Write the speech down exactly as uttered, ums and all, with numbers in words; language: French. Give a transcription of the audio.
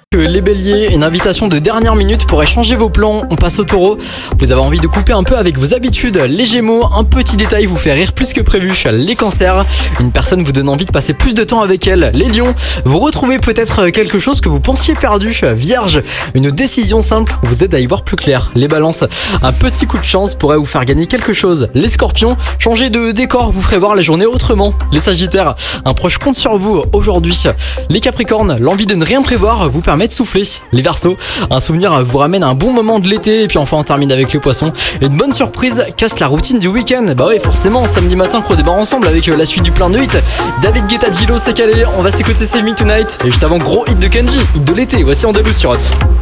Les béliers, une invitation de dernière minute pourrait changer vos plans. On passe au taureau. Vous avez envie de couper un peu avec vos habitudes. Les gémeaux, un petit détail vous fait rire plus que prévu. Les cancers, une personne vous donne envie de passer plus de temps avec elle. Les lions, vous retrouvez peut-être quelque chose que vous pensiez perdu. Vierge, une décision simple vous aide à y voir plus clair. Les balances, un petit coup de chance pourrait vous faire gagner quelque chose. Les scorpions, changer de décor vous ferait voir la journée autrement. Les sagittaires, un proche compte sur vous aujourd'hui. Les capricornes, l'envie de ne rien prévoir vous permet de souffler. Les Verseaux, un souvenir vous ramène à un bon moment de l'été. Et puis enfin on termine avec les poissons. Une bonne surprise casse la routine du week-end. Bah ouais, forcément, samedi matin on démarre ensemble avec la suite du plein de hits. David Guetta, Gilo, c'est calé. On va s'écouter Save Me Tonight. Et juste avant, gros hit de Kenji, hit de l'été. Voici en début sur Hot.